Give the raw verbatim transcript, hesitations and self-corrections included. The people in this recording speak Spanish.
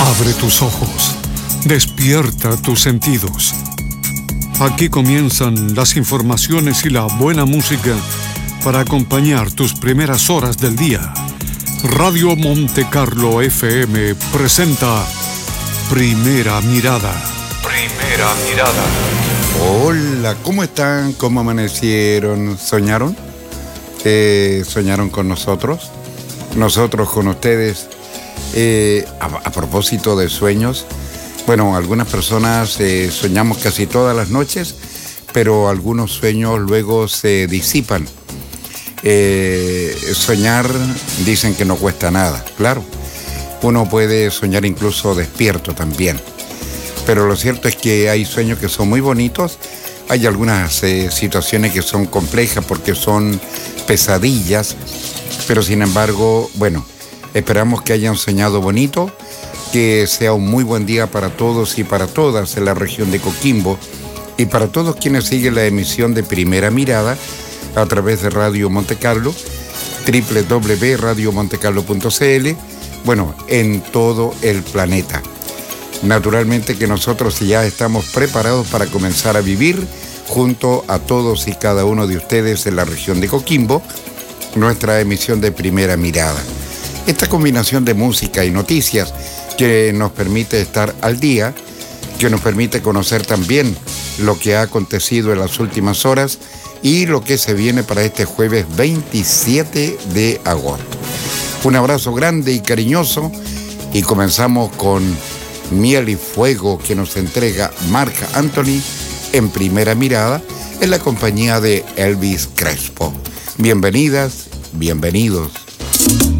Abre tus ojos, despierta tus sentidos. Aquí comienzan las informaciones y la buena música para acompañar tus primeras horas del día. Radio Monte Carlo F M presenta Primera Mirada. Primera Mirada. Hola, ¿cómo están? ¿Cómo amanecieron? ¿Soñaron? Eh, ¿Soñaron con nosotros? Nosotros con ustedes. Eh, a, a propósito de sueños, bueno, algunas personas eh, soñamos casi todas las noches, pero algunos sueños luego se disipan. Eh, soñar dicen que no cuesta nada, claro. Uno puede soñar incluso despierto también. Pero lo cierto es que hay sueños que son muy bonitos. Hay algunas eh, situaciones que son complejas porque son pesadillas. Pero sin embargo, bueno, esperamos que hayan soñado bonito. Que sea un muy buen día para todos y para todas en la región de Coquimbo. Y para todos quienes siguen la emisión de Primera Mirada a través de Radio Monte Carlo, doble u doble u doble u punto radio monte carlo punto c l, bueno, en todo el planeta. Naturalmente que nosotros ya estamos preparados para comenzar a vivir junto a todos y cada uno de ustedes en la región de Coquimbo, nuestra emisión de Primera Mirada. Esta combinación de música y noticias que nos permite estar al día, que nos permite conocer también lo que ha acontecido en las últimas horas y lo que se viene para este jueves veintisiete de agosto. Un abrazo grande y cariñoso y comenzamos con Miel y Fuego que nos entrega Marc Anthony en Primera Mirada en la compañía de Elvis Crespo. Bienvenidas, bienvenidos.